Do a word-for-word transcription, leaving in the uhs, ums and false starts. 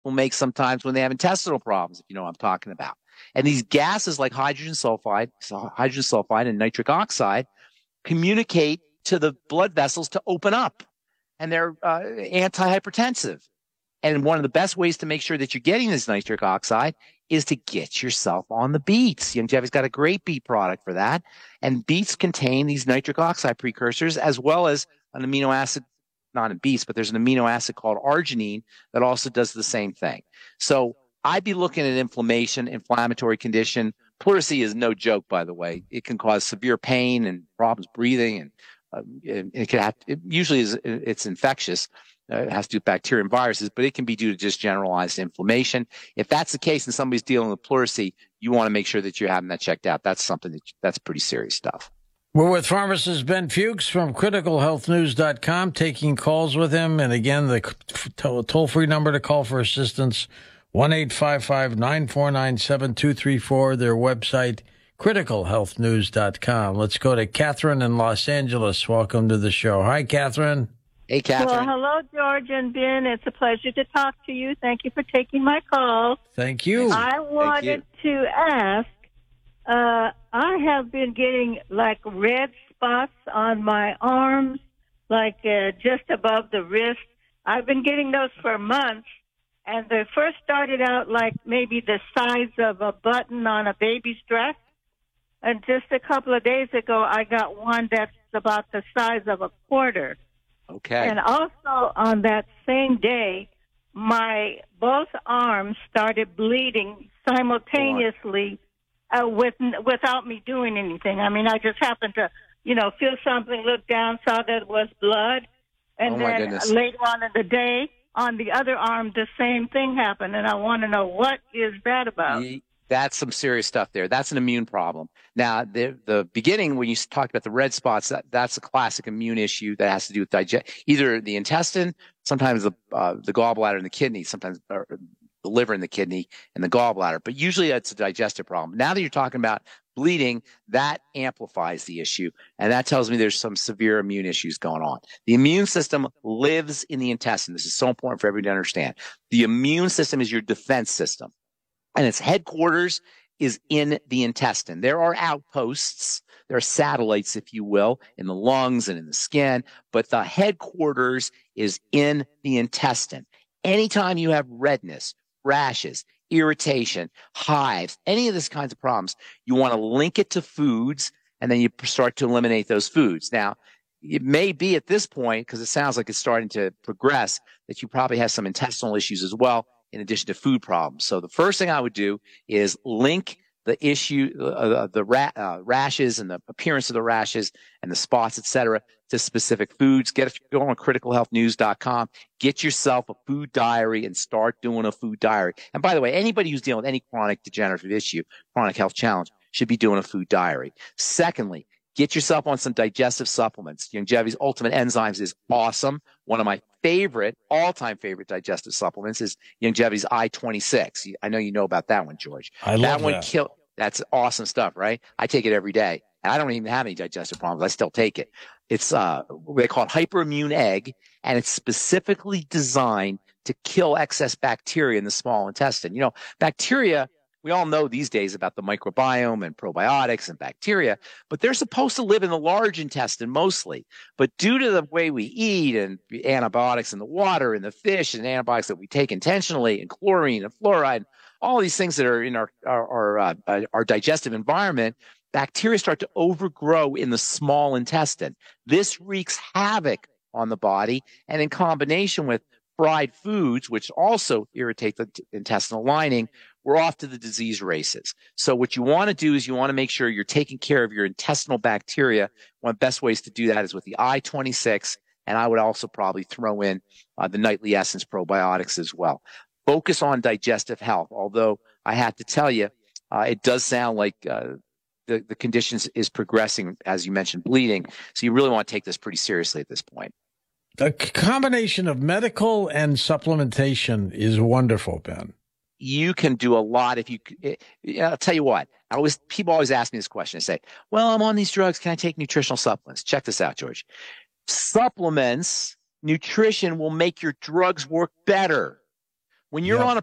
will make sometimes when they have intestinal problems, if you know what I'm talking about. And these gases like hydrogen sulfide, hydrogen sulfide and nitric oxide communicate to the blood vessels to open up, and they're uh, antihypertensive. And one of the best ways to make sure that you're getting this nitric oxide is to get yourself on the beets. Youngevity's got a great beet product for that. And beets contain these nitric oxide precursors as well as an amino acid, not in beets, but there's an amino acid called arginine that also does the same thing. So I'd be looking at inflammation, inflammatory condition. Pleurisy is no joke, by the way. It can cause severe pain and problems breathing, and uh, it, it can have, it usually is, it's infectious. Uh, it has to do with bacteria and viruses, but it can be due to just generalized inflammation. If that's the case and somebody's dealing with pleurisy, you want to make sure that you're having that checked out. That's something that, that's pretty serious stuff. We're with pharmacist Ben Fuchs from critical health news dot com, taking calls with him. And again, the toll-free number to call for assistance, one eight five five, nine four nine, seven two three four. Their website, critical health news dot com. Let's go to Catherine in Los Angeles. Welcome to the show. Hi, Catherine. Hey, Catherine. Well, hello, George and Ben. It's a pleasure to talk to you. Thank you for taking my call. Thank you. I wanted to ask, uh, I have been getting like red spots on my arms, like uh, just above the wrist. I've been getting those for months, and they first started out like maybe the size of a button on a baby's dress. And just a couple of days ago, I got one that's about the size of a quarter. Okay. And also on that same day, my both arms started bleeding simultaneously uh, with without me doing anything. I mean, I just happened to, you know, feel something, look down, saw that it was blood, and oh my then goodness. later on in the day, on the other arm, the same thing happened, and I want to know what is that about. That's some serious stuff there. That's an immune problem. Now, the the beginning, when you talked about the red spots, that, that's a classic immune issue that has to do with digest, either the intestine, sometimes the uh, the gallbladder and the kidney, sometimes or the liver and the kidney and the gallbladder. But usually it's a digestive problem. Now that you're talking about bleeding, that amplifies the issue, and that tells me there's some severe immune issues going on. The immune system lives in the intestine. This is so important for everybody to understand. The immune system is your defense system, and its headquarters is in the intestine. There are outposts, there are satellites, if you will, in the lungs and in the skin, but the headquarters is in the intestine. Anytime you have redness, rashes, irritation, hives, any of these kinds of problems, you want to link it to foods, and then you start to eliminate those foods. Now, it may be at this point, because it sounds like it's starting to progress, that you probably have some intestinal issues as well, in addition to food problems. So the first thing I would do is link the issue, uh, the ra- uh, rashes and the appearance of the rashes and the spots, et cetera, to specific foods. Get go on critical health news dot com, get yourself a food diary and start doing a food diary. And by the way, anybody who's dealing with any chronic degenerative issue, chronic health challenge, should be doing a food diary. Secondly, get yourself on some digestive supplements. Youngevity's Ultimate Enzymes is awesome. One of my favorite, all-time favorite digestive supplements is Youngevity's I twenty-six. I know you know about that one, George. I love that one. that. Kill, that's awesome stuff, right? I take it every day, and I don't even have any digestive problems. I still take it. It's uh, they call it hyperimmune egg, and it's specifically designed to kill excess bacteria in the small intestine. You know, bacteria, we all know these days about the microbiome and probiotics and bacteria, but they're supposed to live in the large intestine mostly. But due to the way we eat and antibiotics in the water and the fish and antibiotics that we take intentionally and chlorine and fluoride, all these things that are in our, our, our, uh, our digestive environment, bacteria start to overgrow in the small intestine. This wreaks havoc on the body, and in combination with fried foods, which also irritate the t- intestinal lining, we're off to the disease races. So what you want to do is you want to make sure you're taking care of your intestinal bacteria. One of the best ways to do that is with the I twenty-six, and I would also probably throw in uh, the Nightly Essence probiotics as well. Focus on digestive health, although I have to tell you, uh, it does sound like uh, the, the conditions is progressing, as you mentioned, bleeding. So you really want to take this pretty seriously at this point. The combination of medical and supplementation is wonderful, Ben. You can do a lot if you, I'll tell you what, I always, people always ask me this question. They say, well, I'm on these drugs. Can I take nutritional supplements? Check this out, George. Supplements, nutrition will make your drugs work better. When you're Yep. on a